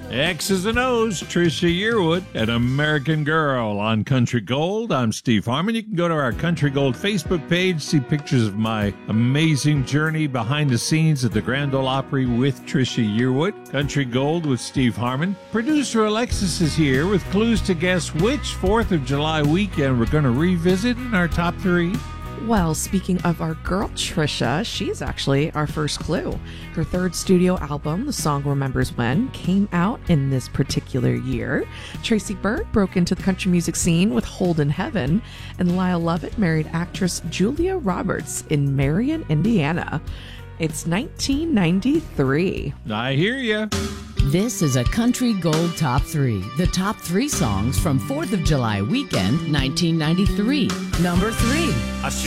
X's and O's, Trisha Yearwood, An American Girl on Country Gold. I'm Steve Harmon. You can go to our Country Gold Facebook page, see pictures of my amazing journey behind the scenes at the Grand Ole Opry with Trisha Yearwood. Country Gold with Steve Harmon. Producer Alexis is here with clues to guess which 4th of July weekend we're going to revisit in our top 3. Well, speaking of our girl Trisha, she's actually our first clue. Her 3rd studio album, The Song Remembers When, came out in this particular year. Tracy Byrd broke into the country music scene with Hold in Heaven, and Lyle Lovett married actress Julia Roberts in Marion, Indiana. It's 1993. I hear ya. This is a Country Gold Top 3. The top 3 songs from 4th of July weekend, 1993. Number 3.